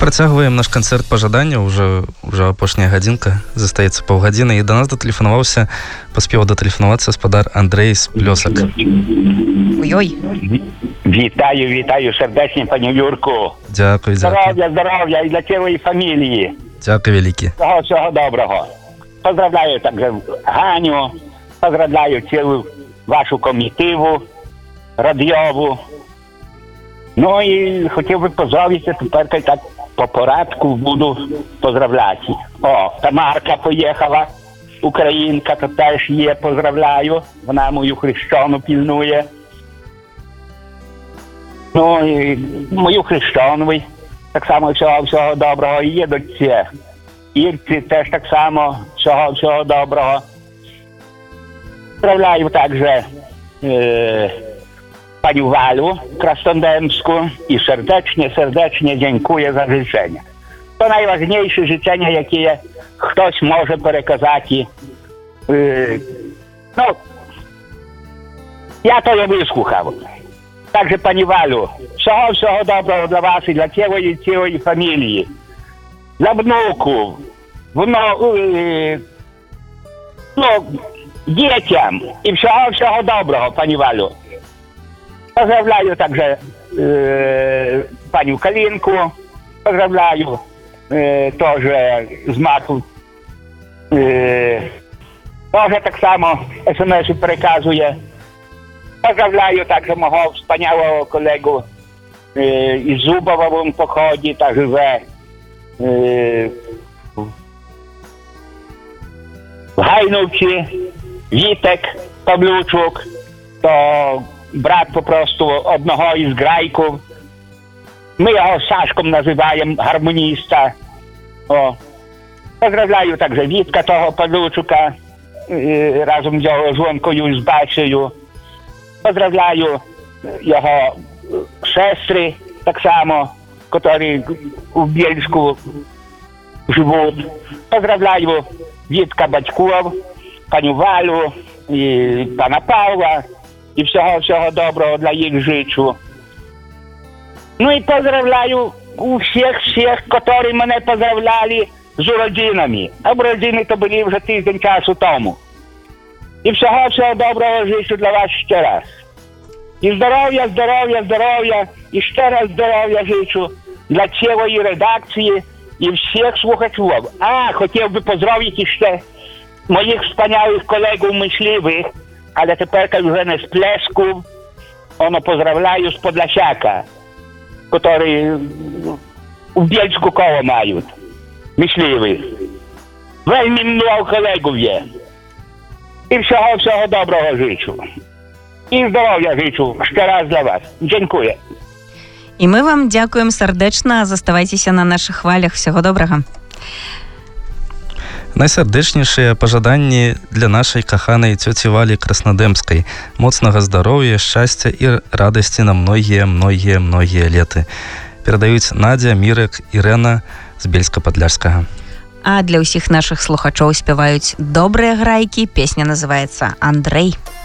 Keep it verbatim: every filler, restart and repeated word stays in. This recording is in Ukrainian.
працягваем наш канцэрт пажадання, уже уже апошняя гадзінка, застаецца паўгадзіны, і да нас датэлефанаваўся, паспеў датэлефанавацца гаспадар Андрэй з Плёсак. Ой-ой. Вітаю, вітаю сердечно, пані Юрку. Дякую, дякую. Здоров'я, здоров'я і для цілої фамілії. Дякую велике. Всього, всього доброго. Поздравляю також Ганю, поздравляю цілу вашу комітиву радіову. Ну і хотів би поздравити, тепер так по порядку буду поздравляти. О, Тамарка поїхала, українка, то теж є, поздравляю. Вона мою хрещену пільнує. Ну і мою хрещену, так само всього, всього доброго. І є дочці. Ірці теж так само, всього, всього доброго. Поздравляю також е, пані Валю Краснодемську і сердечно, сердечно дякую за życzenia. To najważniejsze życzenia, jakie ktoś może переказати. Е, ну, я то я вислухав. Также, пані Валю, всього, всього доброго для вас і для цілої, цілої фамілії. Для внуку, вно, е, ну, дітям і всього, всього доброго, пані Валю. Поздравляю также э, паню Калинку, поздравляю э, тоже з мату. Э, тоже так само смс переказує. Поздравляю также мого wspaniałego колегу э, із Зубова в поході, та живе э, в Гайнувці, Вітек Павлючук, то брат по prostu одного із грайків. Ми його Сашком називаємо, гармоніста. О. Поздравляю також Вітка того Павлучука разом з його жонкою, з Басею. Поздравляю його сестри так само, які у Бєльську живуть. Поздравляю Вітка батьків, паню Валю і пана Павла. І всього, всього доброго для їх життя. Ну і поздравляю у всіх, всіх, які мене поздравляли з уродинами. А уродини то були вже тиждень часу тому. І всього, всього доброго життя для вас ще раз. І здоров'я, здоров'я, здоров'я, і ще раз здоров'я життя для цілої редакції і всіх слухачів. А, хотів би поздравити ще моїх wspaniałych колегів мисливих, ale тепер вже не з Плеску, воно поздравляю з Подлясяка, які в Бєльську коло мають, мисливих. Вельми много колегів є. І всього, всього доброго життя. І здоров'я життя ще раз для вас. Дякую. І ми вам дякуємо сердечно. Заставайтеся на наших хвалях. Всього доброго. Найсердечнейшыя пажаданні для нашай каханай цёці Валі Краснадэмскай. Моцнага здароўя, шчасця і радасці на многія, многія, многія леты. Перадаюць Надзя, Мірак, Ірэна з Бельска-Падляшскага. А для ўсіх нашых слухачоў спяваюць добрыя грайкі. Песня называецца «Андрэй».